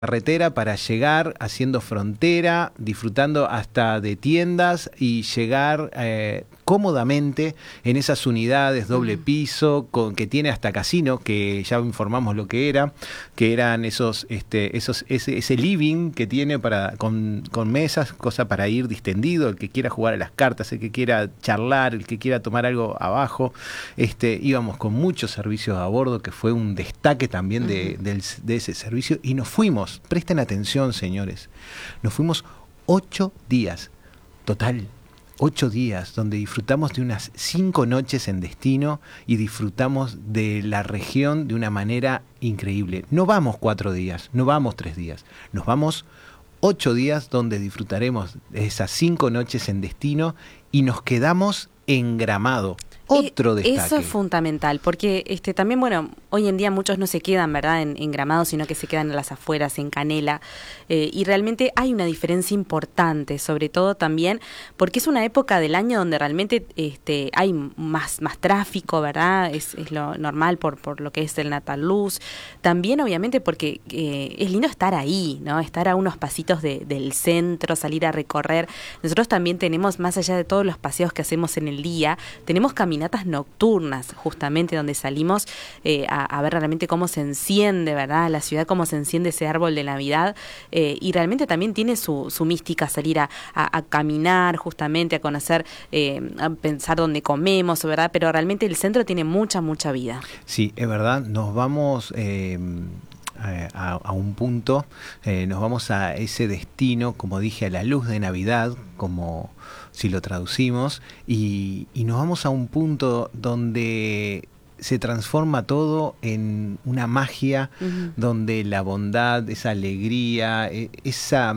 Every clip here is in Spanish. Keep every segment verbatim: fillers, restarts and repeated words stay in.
carretera para llegar haciendo frontera, disfrutando hasta de tiendas y llegar eh, cómodamente en esas unidades doble piso con que tiene hasta casino, que ya informamos lo que era, que eran esos, este, esos, ese, ese living que tiene para con, con mesas, cosa para ir distendido, el que quiera jugar a las cartas, el que quiera charlar, el que quiera tomar algo abajo. Este, íbamos con muchos servicios a bordo, que fue un destaque también de, uh-huh. del, de ese servicio, y nos fuimos. Presten atención, señores. Nos fuimos ocho días, total, ocho días, donde disfrutamos de unas cinco noches en destino y disfrutamos de la región de una manera increíble. No vamos cuatro días, no vamos tres días, nos vamos ocho días donde disfrutaremos de esas cinco noches en destino y nos quedamos en Gramado. Otro destaque. Eso es fundamental, porque este también, bueno, hoy en día muchos no se quedan, ¿verdad?, en, en Gramado, sino que se quedan en las afueras, en Canela, eh, y realmente hay una diferencia importante, sobre todo también porque es una época del año donde realmente este hay más más tráfico, ¿verdad?, es, es lo normal por, por lo que es el Natal Luz, también obviamente porque eh, es lindo estar ahí, ¿no?, estar a unos pasitos de, del centro, salir a recorrer. Nosotros también tenemos, más allá de todos los paseos que hacemos en el día, tenemos caminatas nocturnas, justamente donde salimos eh, a, a ver realmente cómo se enciende, ¿verdad?, la ciudad, cómo se enciende ese árbol de Navidad, eh, y realmente también tiene su, su mística salir a, a, a caminar, justamente a conocer, eh, a pensar dónde comemos, ¿verdad?, pero realmente el centro tiene mucha, mucha vida. Sí, es verdad, nos vamos eh, a, a un punto, eh, nos vamos a ese destino, como dije, a la luz de Navidad, como si lo traducimos, y, y nos vamos a un punto donde se transforma todo en una magia, uh-huh. donde la bondad, esa alegría, esa,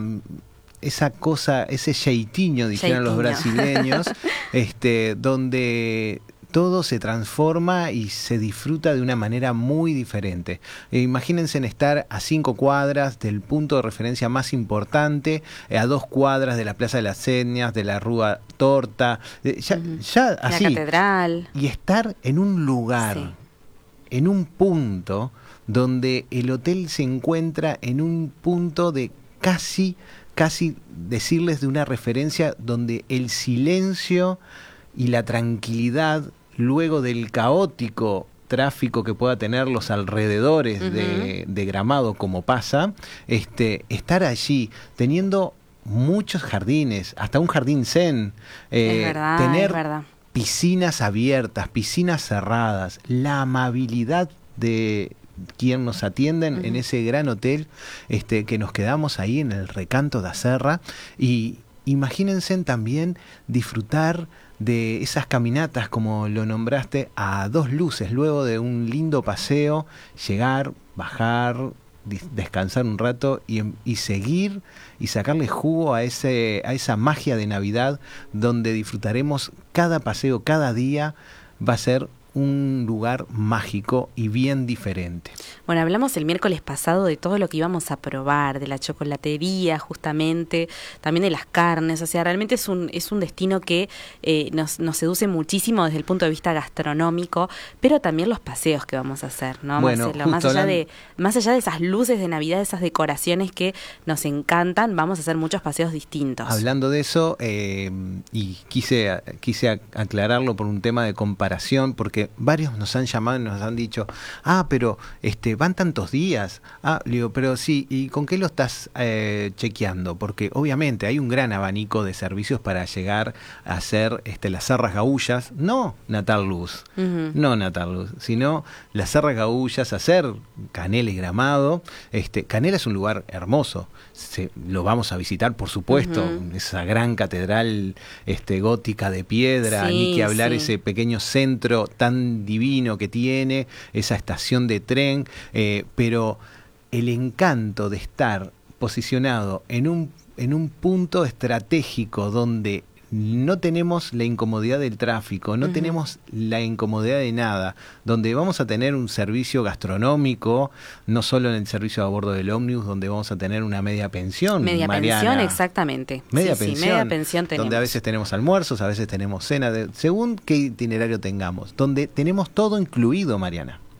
esa cosa, ese jeitinho, dijeron los brasileños, este, donde todo se transforma y se disfruta de una manera muy diferente. Eh, imagínense en estar a cinco cuadras del punto de referencia más importante, eh, a dos cuadras de la Plaza de las Etnias, de la Rúa Torta, eh, ya, uh-huh. ya así. La catedral. Y estar en un lugar, sí. en un punto donde el hotel se encuentra en un punto de casi, casi decirles de una referencia donde el silencio y la tranquilidad, luego del caótico tráfico que pueda tener los alrededores uh-huh. de, de Gramado, como pasa, este, estar allí teniendo muchos jardines, hasta un jardín zen, eh, es verdad, tener es verdad. piscinas abiertas, piscinas cerradas, la amabilidad de quien nos atienden uh-huh. en ese gran hotel, este, que nos quedamos ahí en el Recanto da Serra, y imagínense también disfrutar de esas caminatas, como lo nombraste, a dos luces, luego de un lindo paseo, llegar, bajar, descansar un rato y, y seguir y sacarle jugo a ese a esa magia de Navidad, donde disfrutaremos cada paseo, cada día va a ser un lugar mágico y bien diferente. Bueno, hablamos el miércoles pasado de todo lo que íbamos a probar, de la chocolatería justamente, también de las carnes, o sea, realmente es un es un destino que eh, nos, nos seduce muchísimo desde el punto de vista gastronómico, pero también los paseos que vamos a hacer, ¿no, bueno, Marcelo? Más allá, de, más allá de esas luces de Navidad, esas decoraciones que nos encantan, vamos a hacer muchos paseos distintos. Hablando de eso, eh, y quise, quise aclararlo por un tema de comparación, porque varios nos han llamado y nos han dicho, ah, pero este van tantos días. Ah, le digo, pero sí, ¿y con qué lo estás eh, chequeando? Porque obviamente hay un gran abanico de servicios para llegar a hacer este, las Serras Gaullas, no Natal Luz, uh-huh. no Natal Luz, sino las Serras Gaullas, hacer Canela y Gramado. Este, Canela es un lugar hermoso, se, lo vamos a visitar, por supuesto, uh-huh. esa gran catedral este, gótica de piedra, sí, ni que hablar, sí. ese pequeño centro tan divino que tiene, esa estación de tren, eh, pero el encanto de estar posicionado en un, en un punto estratégico donde no tenemos la incomodidad del tráfico, no uh-huh. tenemos la incomodidad de nada, donde vamos a tener un servicio gastronómico, no solo en el servicio a bordo del ómnibus, donde vamos a tener una media pensión, media Mariana. pensión, exactamente. Media sí, pensión, sí, media pensión tenemos. Donde a veces tenemos almuerzos, a veces tenemos cena, de, según qué itinerario tengamos, donde tenemos todo incluido, Mariana.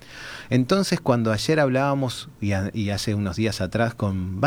Entonces, cuando ayer hablábamos, y, a, y hace unos días atrás, con